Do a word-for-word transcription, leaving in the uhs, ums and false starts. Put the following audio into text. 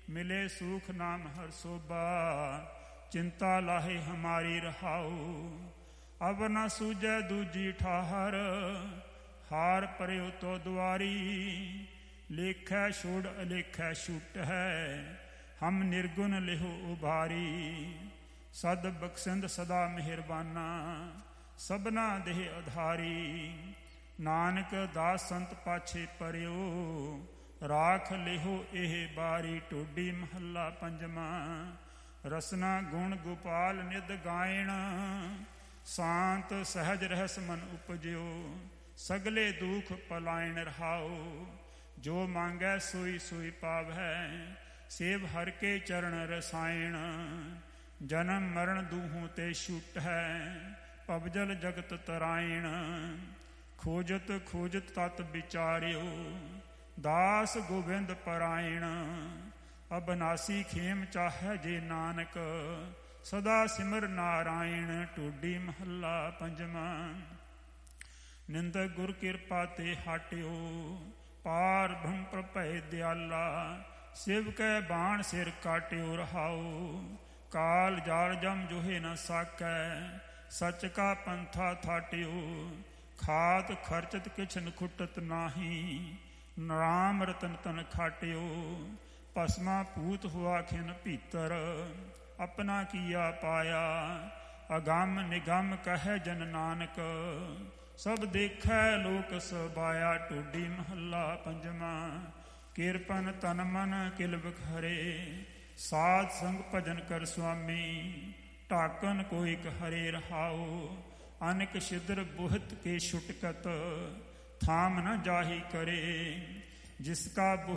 मिले सूख नाम हर शोभा, चिंता लाहे हमारी रहाओ। अब न सूझै दूजी ठाहर, हार परयो तो द्वारी। लेखै छोड़ अलेखै छूट है, हम निर्गुण लिहो उभारी। सद बख्शिंद सदा मेहरबाना, सबना देह आधारी। नानक दास संत पाछे परियो, राख लिहो एह बारी। टोडी महला पंजवा। रसना गुण गोपाल निध गायण, शांत सहज रहस मन उपजो। सगले दुख पलायन रहाओ, जो मांगै सोई सोई पावै। सेव हर के चरण रसायण, जन्म मरण दूहों ते छूट है। पवजल जगत तरायण, खोजत खोजत तत विचारियो। दास गोबिंद परायण, अबनासी खेम चाहै जे नानक। सदा सिमर नारायण। टोडी महला पंजवा। निंदक गुर किरपा ते हाटियो, पार ब्रह्म प्रभय दयाला। शिव कै बाण सिर काटियो रहाओ, काल जाल जम जोहे न साकै। सच का पंथा थाटियो, खात खर्चत किछन खुटत नाही। राम रतन तन खाटियो, भस्मा पूत हुआ खिन भीतर। अपना किया पाया, अगम निगम कह जन नानक। सब देखै लोक सबाया। टोडी महला पंजवा। किरपन तन मन किल बखरे, साध संग भजन कर स्वामी। ढाकन कोई हरे रहाओ, अनक छिद्र बुहत के छुटकत। थाम न जाही करे, जिसका बुह